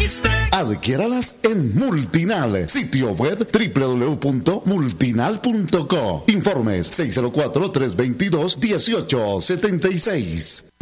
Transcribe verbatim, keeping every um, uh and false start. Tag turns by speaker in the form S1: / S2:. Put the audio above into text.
S1: existe.
S2: Adquiéralas en Multinal, sitio web doble u doble u doble u punto multinal punto co. Informes seis cero cuatro, tres dos dos, uno ocho siete seis.